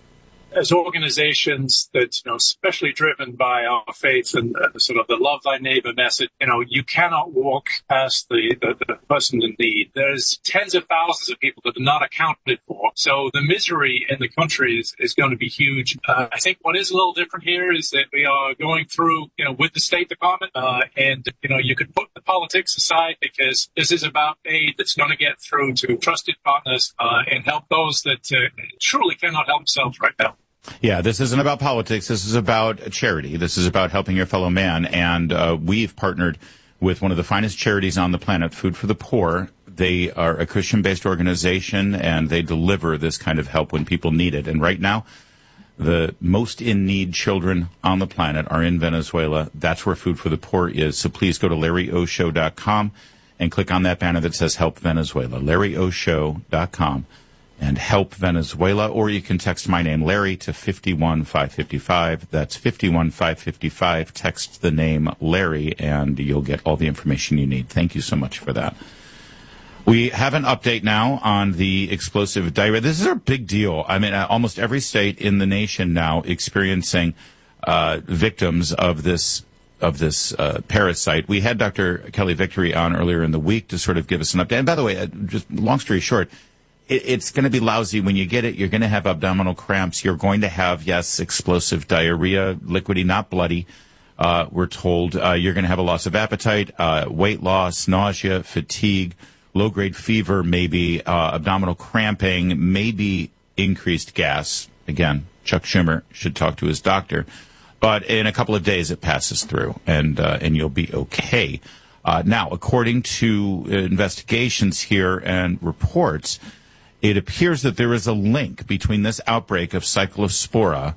As organizations that, you know, especially driven by our faith and uh, sort of the love thy neighbor message, you know, you cannot walk past the, the, the person in need. There's tens of thousands of people that are not accounted for. So the misery in the country is, is going to be huge. Uh, I think what is a little different here is that we are going through, you know, with the State Department, uh, and, you know, you could put the politics aside because this is about aid that's going to get through to trusted partners, uh, and help those that uh, truly cannot help themselves right now. Yeah, this isn't about politics. This is about charity. This is about helping your fellow man. And uh, we've partnered with one of the finest charities on the planet, Food for the Poor. They are a Christian-based organization, and they deliver this kind of help when people need it. And right now, the most in-need children on the planet are in Venezuela. That's where Food for the Poor is. So please go to Larry O Show dot com and click on that banner that says Help Venezuela, Larry O Show dot com. And help Venezuela, or you can text my name, Larry, to five one five five five. That's five one five five five. Text the name Larry, and you'll get all the information you need. Thank you so much for that. We have an update now on the explosive diarrhea. This is a big deal. I mean, almost every state in the nation now experiencing uh, victims of this of this uh, parasite. We had Doctor Kelly Victory on earlier in the week to sort of give us an update. And by the way, uh, just long story short, it's going to be lousy when you get it. You're going to have abdominal cramps. You're going to have, yes, explosive diarrhea, liquidy, not bloody. Uh, we're told uh, you're going to have a loss of appetite, uh, weight loss, nausea, fatigue, low-grade fever, maybe uh, abdominal cramping, maybe increased gas. Again, Chuck Schumer should talk to his doctor. But in a couple of days, it passes through, and uh, and you'll be okay. Uh, now, according to investigations here and reports, it appears that there is a link between this outbreak of Cyclospora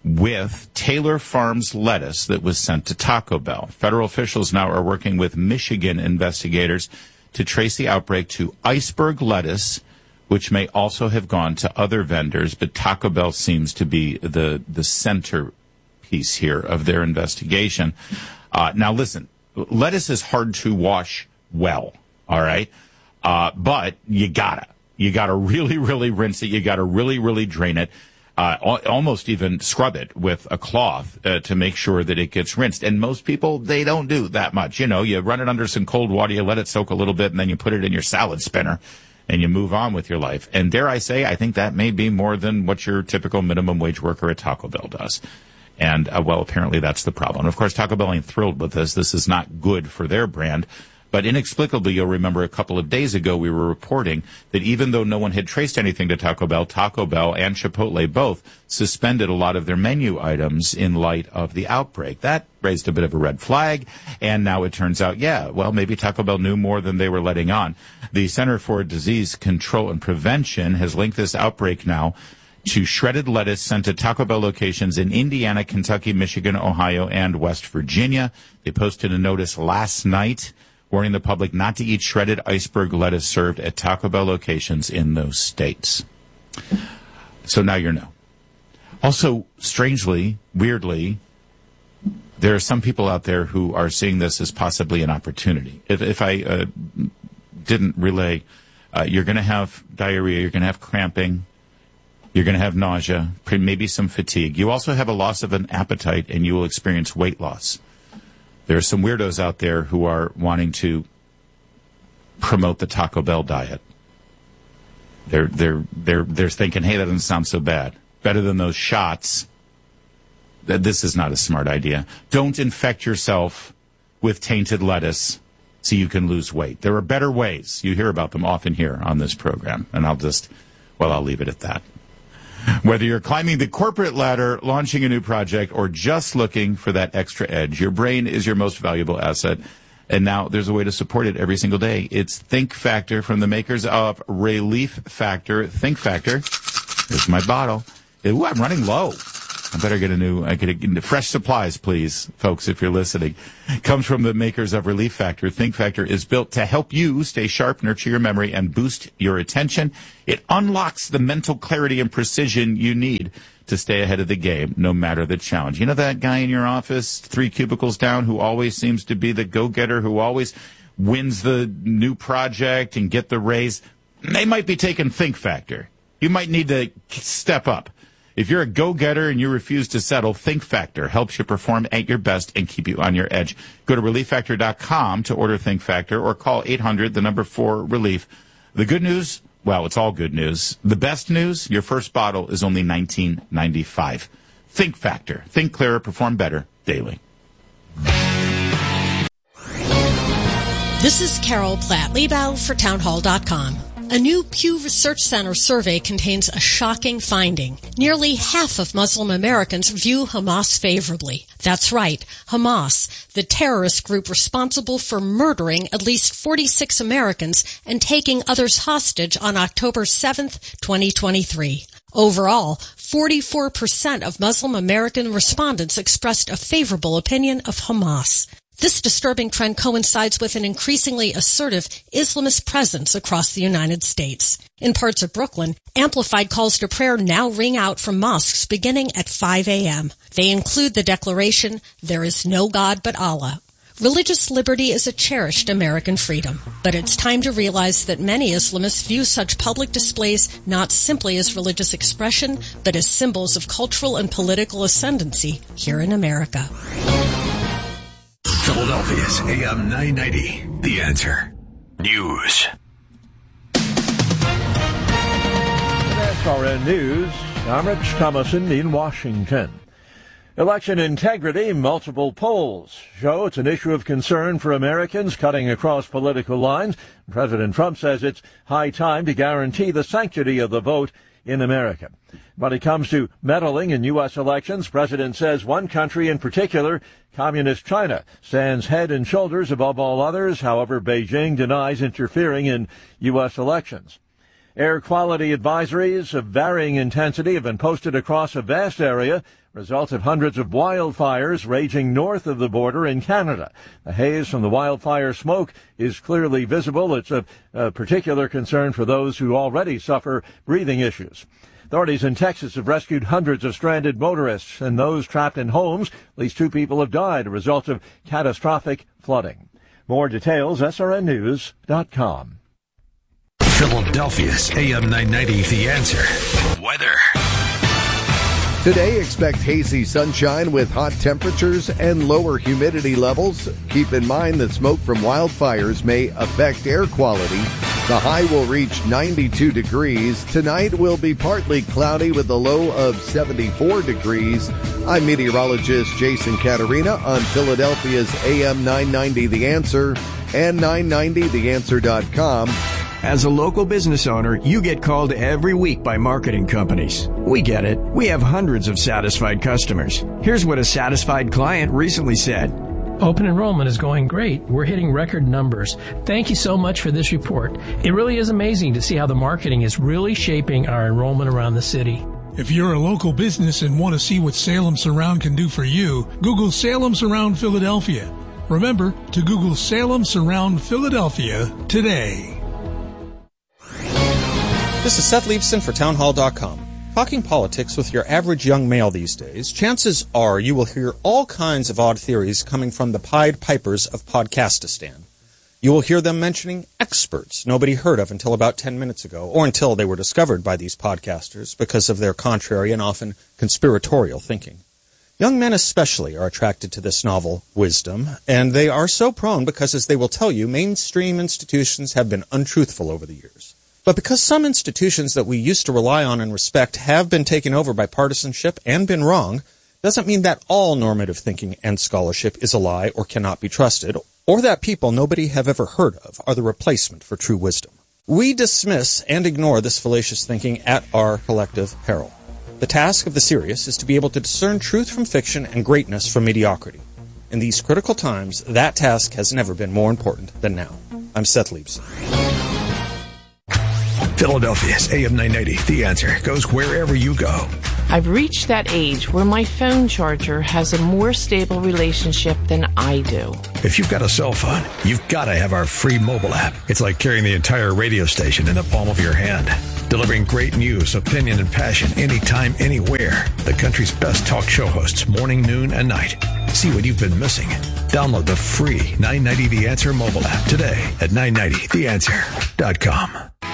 with Taylor Farms lettuce that was sent to Taco Bell. Federal officials now are working with Michigan investigators to trace the outbreak to iceberg lettuce, which may also have gone to other vendors, but Taco Bell seems to be the, the centerpiece here of their investigation. Uh, now, listen, lettuce is hard to wash well, all right? Uh, but you gotta. You got to really, really rinse it. You got to really, really drain it, uh, al- almost even scrub it with a cloth uh, to make sure that it gets rinsed. And most people, they don't do that much. You know, you run it under some cold water, you let it soak a little bit, and then you put it in your salad spinner, and you move on with your life. And dare I say, I think that may be more than what your typical minimum wage worker at Taco Bell does. And, uh, well, apparently that's the problem. Of course, Taco Bell ain't thrilled with this. This is not good for their brand. But inexplicably, you'll remember a couple of days ago we were reporting that even though no one had traced anything to Taco Bell, Taco Bell and Chipotle both suspended a lot of their menu items in light of the outbreak. That raised a bit of a red flag, and now it turns out, yeah, well, maybe Taco Bell knew more than they were letting on. The Center for Disease Control and Prevention has linked this outbreak now to shredded lettuce sent to Taco Bell locations in Indiana, Kentucky, Michigan, Ohio, and West Virginia. They posted a notice last night warning the public not to eat shredded iceberg lettuce served at Taco Bell locations in those states. So now you know. Also, strangely, weirdly, there are some people out there who are seeing this as possibly an opportunity. If, if I uh, didn't relay, uh, you're going to have diarrhea, you're going to have cramping, You're going to have nausea, maybe some fatigue. You also have a loss of an appetite, and you will experience weight loss. There are some weirdos out there who are wanting to promote the Taco Bell diet. They're they're they're they're thinking, hey, that doesn't sound so bad. Better than those shots. This is not a smart idea. Don't infect yourself with tainted lettuce so you can lose weight. There are better ways. You hear about them often here on this program, and I'll just, well, I'll leave it at that. Whether you're climbing the corporate ladder, launching a new project, or just looking for that extra edge, your brain is your most valuable asset. And now there's a way to support it every single day. It's Think Factor from the makers of Relief Factor. Think Factor. Here's my bottle. Ooh, I'm running low. I better get a new, I get a, fresh supplies, please, folks, if you're listening. Comes from the makers of Relief Factor. Think Factor is built to help you stay sharp, nurture your memory, and boost your attention. It unlocks the mental clarity and precision you need to stay ahead of the game, no matter the challenge. You know that guy in your office, three cubicles down, who always seems to be the go-getter, who always wins the new project and get the raise? They might be taking Think Factor. You might need to step up. If you're a go-getter and you refuse to settle, Think Factor helps you perform at your best and keep you on your edge. Go to relief factor dot com to order Think Factor or call eight hundred, the number four, relief. The good news, well, it's all good news. The best news, your first bottle is only nineteen ninety-five. Think Factor. Think clearer, perform better daily. This is Carol Platt-Liebau for townhall dot com. A new Pew Research Center survey contains a shocking finding. Nearly half of Muslim Americans view Hamas favorably. That's right, Hamas, the terrorist group responsible for murdering at least forty-six Americans and taking others hostage on October seventh, twenty twenty-three. Overall, forty-four percent of Muslim American respondents expressed a favorable opinion of Hamas. This disturbing trend coincides with an increasingly assertive Islamist presence across the United States. In parts of Brooklyn, amplified calls to prayer now ring out from mosques beginning at five a.m. They include the declaration, "There is no God but Allah." Religious liberty is a cherished American freedom, but it's time to realize that many Islamists view such public displays not simply as religious expression, but as symbols of cultural and political ascendancy here in America. Philadelphia's A M nine ninety, The Answer. News. S R N News, I'm Rich Thomason in Washington. Election integrity, multiple polls show it's an issue of concern for Americans cutting across political lines. President Trump says it's high time to guarantee the sanctity of the vote in America. When it comes to meddling in U S elections, President says one country in particular, Communist China, stands head and shoulders above all others. However, Beijing denies interfering in U S elections. Air quality advisories of varying intensity have been posted across a vast area, result of hundreds of wildfires raging north of the border in Canada. The haze from the wildfire smoke is clearly visible. It's a, a particular concern for those who already suffer breathing issues. Authorities in Texas have rescued hundreds of stranded motorists and those trapped in homes. At least two people have died as a result of catastrophic flooding. More details, S R N news dot com. Philadelphia's A M nine ninety, The Answer. Weather. Today, expect hazy sunshine with hot temperatures and lower humidity levels. Keep in mind that smoke from wildfires may affect air quality. The high will reach ninety-two degrees. Tonight will be partly cloudy with a low of seventy-four degrees. I'm meteorologist Jason Caterina on Philadelphia's A M nine ninety The Answer and nine ninety the answer dot com. As a local business owner, you get called every week by marketing companies. We get it. We have hundreds of satisfied customers. Here's what a satisfied client recently said. Open enrollment is going great. We're hitting record numbers. Thank you so much for this report. It really is amazing to see how the marketing is really shaping our enrollment around the city. If you're a local business and want to see what Salem Surround can do for you, Google Salem Surround Philadelphia. Remember to Google Salem Surround Philadelphia today. This is Seth Leibson for townhall dot com. Talking politics with your average young male these days, chances are you will hear all kinds of odd theories coming from the Pied Pipers of Podcastistan. You will hear them mentioning experts nobody heard of until about ten minutes ago, or until they were discovered by these podcasters because of their contrary and often conspiratorial thinking. Young men especially are attracted to this novel wisdom, and they are so prone because, as they will tell you, mainstream institutions have been untruthful over the years. But because some institutions that we used to rely on and respect have been taken over by partisanship and been wrong, doesn't mean that all normative thinking and scholarship is a lie or cannot be trusted, or that people nobody have ever heard of are the replacement for true wisdom. We dismiss and ignore this fallacious thinking at our collective peril. The task of the serious is to be able to discern truth from fiction and greatness from mediocrity. In these critical times, that task has never been more important than now. I'm Seth Leibson. Philadelphia's A M nine ninety, The Answer, goes wherever you go. I've reached that age where my phone charger has a more stable relationship than I do. If you've got a cell phone, you've got to have our free mobile app. It's like carrying the entire radio station in the palm of your hand. Delivering great news, opinion, and passion anytime, anywhere. The country's best talk show hosts, morning, noon, and night. See what you've been missing. Download the free nine ninety The Answer mobile app today at nine ninety the answer dot com.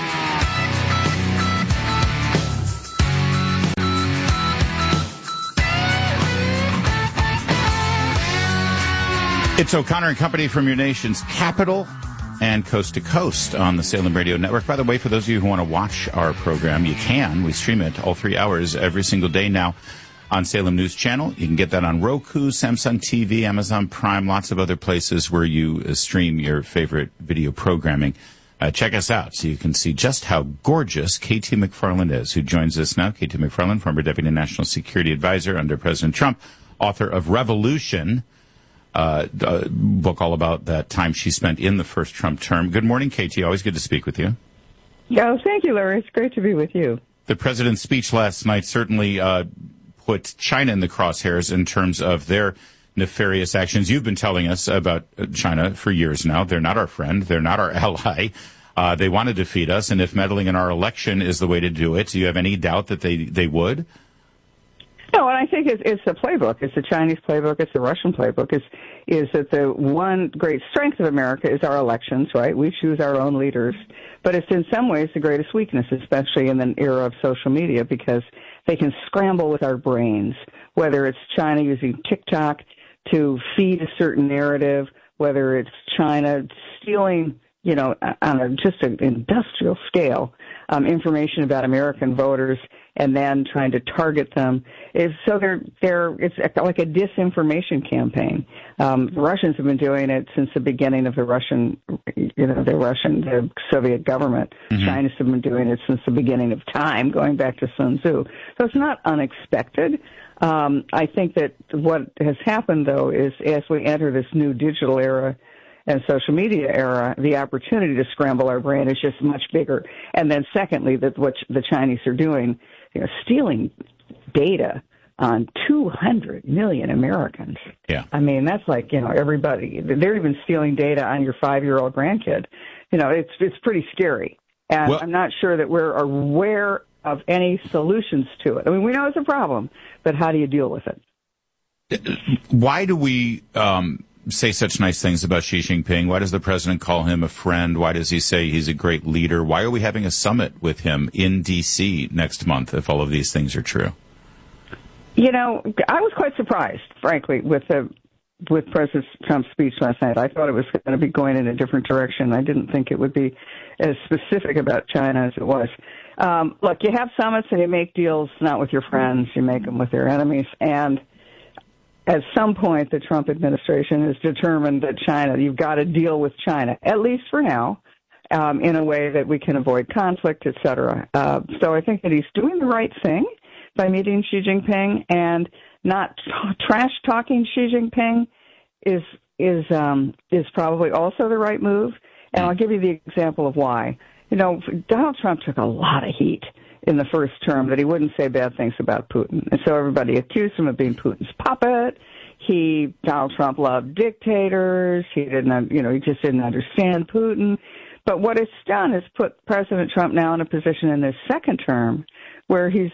It's O'Connor and Company from your nation's capital and coast to coast on the Salem Radio Network. By the way, for those of you who want to watch our program, you can. We stream it all three hours every single day now on Salem News Channel. You can get that on Roku, Samsung T V, Amazon Prime, lots of other places where you uh, stream your favorite video programming. Uh, check us out so you can see just how gorgeous K T McFarland is, who joins us now. K T McFarland, former Deputy National Security Advisor under President Trump, author of Revolution, Uh, a book all about that time she spent in the first Trump term. Good morning, K T. Always good to speak with you. Yeah, thank you, Larry. It's great to be with you. The president's speech last night certainly uh, put China in the crosshairs in terms of their nefarious actions. You've been telling us about China for years now. They're not our friend. They're not our ally. Uh, they want to defeat us, and if meddling in our election is the way to do it, do you have any doubt that they, they would? No, and I think it's, it's the playbook. It's the Chinese playbook. It's the Russian playbook. Is is that the one great strength of America is our elections, right? We choose our own leaders. But it's in some ways the greatest weakness, especially in the era of social media, because they can scramble with our brains, whether it's China using TikTok to feed a certain narrative, whether it's China stealing, you know, on a, just an industrial scale, um, information about American voters and then trying to target them. Is so they're they're it's like a disinformation campaign. Um, the Russians have been doing it since the beginning of the Russian, you know, the Russian, the Soviet government. Mm-hmm. China's have been doing it since the beginning of time, going back to Sun Tzu. So it's not unexpected. Um, I think that what has happened, though, is as we enter this new digital era and social media era, the opportunity to scramble our brain is just much bigger. And then secondly, that what the Chinese are doing, you know, stealing data on two hundred million Americans. Yeah. I mean, that's like, you know, everybody. They're even stealing data on your five-year-old grandkid. You know, it's it's pretty scary. And well, I'm not sure that we're aware of any solutions to it. I mean, we know it's a problem, but how do you deal with it? Why do we um, say such nice things about Xi Jinping? Why does the president call him a friend? Why does he say he's a great leader? Why are we having a summit with him in D C next month if all of these things are true? You know, I was quite surprised, frankly, with the with President Trump's speech last night. I thought it was going to be going in a different direction. I didn't think it would be as specific about China as it was. Um, look, you have summits and you make deals not with your friends, you make them with your enemies. And at some point, the Trump administration has determined that China, you've got to deal with China, at least for now, um, in a way that we can avoid conflict, et cetera. Uh, so I think that he's doing the right thing by meeting Xi Jinping, and not t- trash talking Xi Jinping is is um, is probably also the right move. And I'll give you the example of why. You know, Donald Trump took a lot of heat in the first term that he wouldn't say bad things about Putin, and so everybody accused him of being Putin's puppet. He Donald Trump loved dictators. He didn't, you know, he just didn't understand Putin. But what it's done is put President Trump now in a position in his second term where he's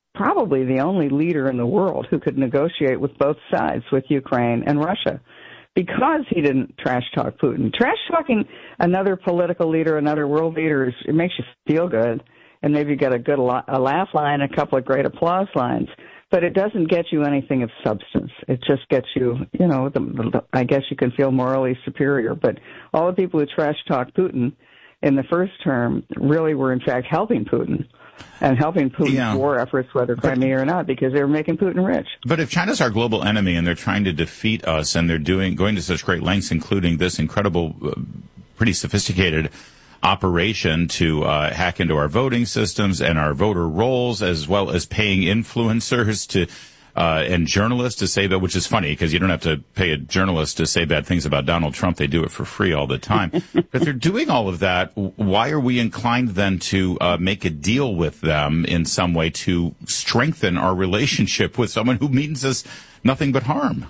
probably the only leader in the world who could negotiate with both sides, with Ukraine and Russia. because he didn't trash talk Putin. Trash talking another political leader, another world leader, is, it makes you feel good, and maybe you get a good a laugh line, a couple of great applause lines. But it doesn't get you anything of substance. It just gets you, you know, the, the, I guess you can feel morally superior. But all the people who trash talk Putin in the first term really were, in fact, helping Putin and helping Putin's yeah. war efforts, whether Crimea or not, because they were making Putin rich. But if China's our global enemy and they're trying to defeat us and they're doing going to such great lengths, including this incredible, uh, pretty sophisticated operation to uh, hack into our voting systems and our voter rolls, as well as paying influencers to uh, and journalists to say that, which is funny because you don't have to pay a journalist to say bad things about Donald Trump. They do it for free all the time. But they're doing all of that. Why are we inclined then to uh, make a deal with them in some way to strengthen our relationship with someone who means us nothing but harm?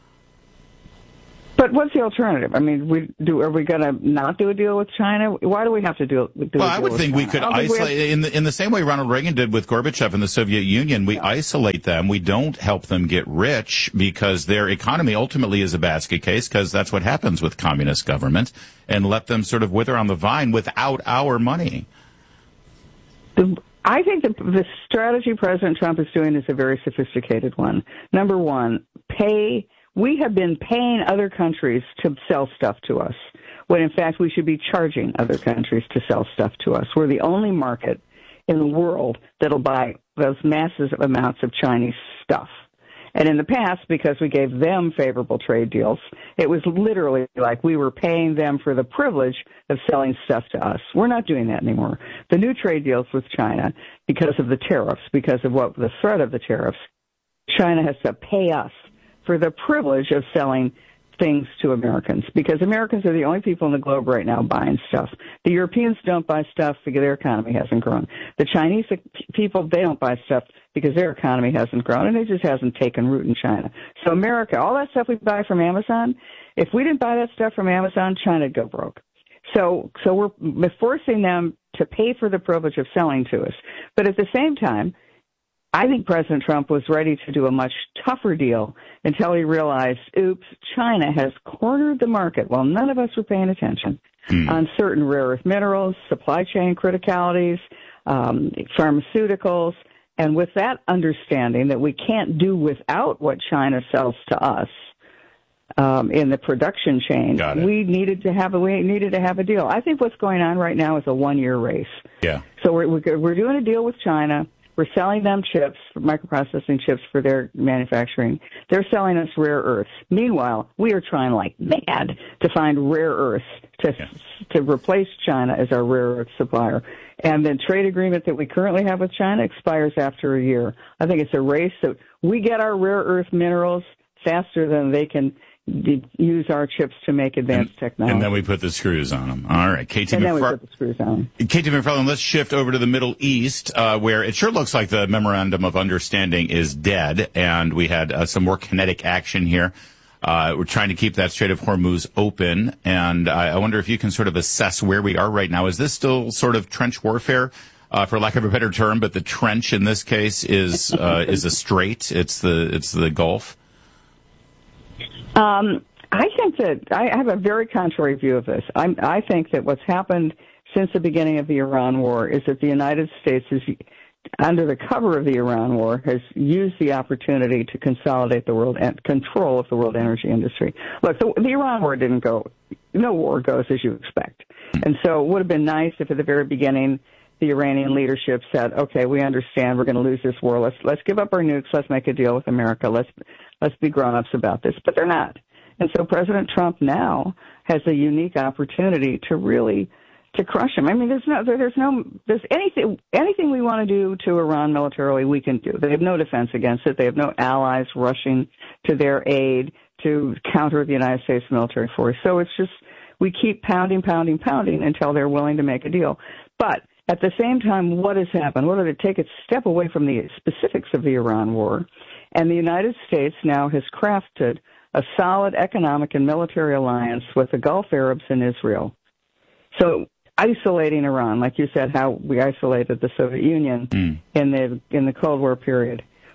But what's the alternative? I mean, we do. Are we going to not do a deal with China? Why do we have to do, do well, a deal I would with think China? we could think isolate we have... in the in the same way Ronald Reagan did with Gorbachev in the Soviet Union. We yeah. isolate them. We don't help them get rich because their economy ultimately is a basket case, because that's what happens with communist governments, and let them sort of wither on the vine without our money. The, I think the, the strategy President Trump is doing is a very sophisticated one. Number one, pay. We have been paying other countries to sell stuff to us, when in fact we should be charging other countries to sell stuff to us. We're the only market in the world that'll buy those massive amounts of Chinese stuff. And in the past, because we gave them favorable trade deals, it was literally like we were paying them for the privilege of selling stuff to us. We're not doing that anymore. The new trade deals with China, because of the tariffs, because of what the threat of the tariffs, China has to pay us for the privilege of selling things to Americans, because Americans are the only people in the globe right now buying stuff. The Europeans don't buy stuff because their economy hasn't grown. The Chinese people, they don't buy stuff because their economy hasn't grown, and it just hasn't taken root in China. So America, all that stuff we buy from Amazon, if we didn't buy that stuff from Amazon, China'd go broke. So, so we're forcing them to pay for the privilege of selling to us. But at the same time, I think President Trump was ready to do a much tougher deal until he realized, oops, China has cornered the market while none of us were paying attention mm. on certain rare earth minerals, supply chain criticalities, um, pharmaceuticals. And with that understanding that we can't do without what China sells to us um, in the production chain, we needed to have a we needed to have a deal. I think what's going on right now is a one-year race. Yeah. So we're we're doing a deal with China. We're selling them chips, microprocessing chips for their manufacturing. They're selling us rare earths. Meanwhile, we are trying like mad to find rare earths to yeah. to replace China as our rare earth supplier. And the trade agreement that we currently have with China expires after a year. I think it's a race that we get our rare earth minerals faster than they can use our chips to make advanced and, technology. And then we put the screws on them. All right, K T And McFar- then we put the screws on them. K T McFarland, let's shift over to the Middle East, uh, where it sure looks like the Memorandum of Understanding is dead, and we had uh, some more kinetic action here. Uh, we're trying to keep that Strait of Hormuz open, and I, I wonder if you can sort of assess where we are right now. Is this still sort of trench warfare, uh, for lack of a better term, but the trench in this case is uh, is a strait? It's the it's the Gulf? Um. I think that I have a very contrary view of this. I'm, I think that what's happened since the beginning of the Iran war is that the United States is, under the cover of the Iran war, has used the opportunity to consolidate the world and control of the world energy industry. Look, the, the Iran war didn't go, no war goes as you expect. And so it would have been nice if at the very beginning the Iranian leadership said, okay, we understand we're going to lose this war. Let's, let's give up our nukes. Let's make a deal with America. Let's, let's be grown-ups about this. But they're not. And so President Trump now has a unique opportunity to really to crush him. I mean, there's no, there's no, there's anything, anything we want to do to Iran militarily, we can do. They have no defense against it. They have no allies rushing to their aid to counter the United States military force. So it's just, we keep pounding, pounding, pounding until they're willing to make a deal. But at the same time, what has happened? What did it take a step away from the specifics of the Iran war? And the United States now has crafted a solid economic and military alliance with the Gulf Arabs and Israel. So isolating Iran, like you said, how we isolated the Soviet Union mm. in the in the Cold War period.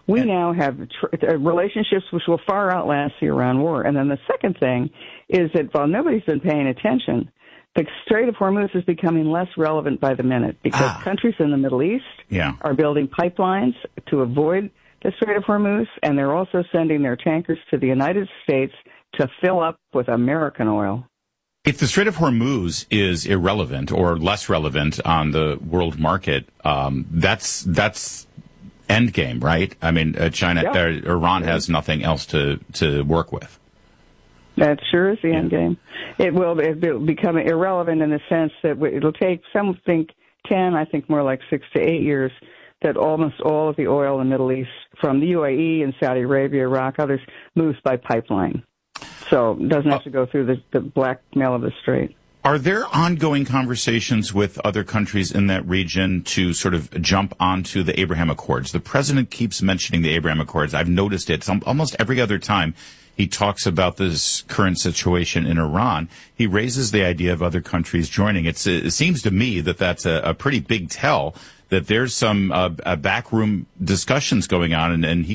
We now have tr- relationships which will far outlast the Iran war. And then the second thing is that while nobody's been paying attention, the Strait of Hormuz is becoming less relevant by the minute because ah. countries in the Middle East yeah. are building pipelines to avoid the Strait of Hormuz, and they're also sending their tankers to the United States to fill up with American oil. If the Strait of Hormuz is irrelevant or less relevant on the world market, um, that's that's endgame, right? I mean, uh, China, yeah. uh, Iran has nothing else to, to work with. That sure is the end game. It will, it will become irrelevant in the sense that it'll take, some think ten, I think more like six to eight years, that almost all of the oil in the Middle East, from the U A E and Saudi Arabia, Iraq, others, moves by pipeline. So it doesn't have to go through the, the blackmail of the Strait. Are there ongoing conversations with other countries in that region to sort of jump onto the Abraham Accords? The president keeps mentioning the Abraham Accords. I've noticed it Some, almost every other time he talks about this current situation in Iran. He raises the idea of other countries joining. It's, it seems to me that that's a, a pretty big tell that there's some uh, backroom discussions going on, and, and he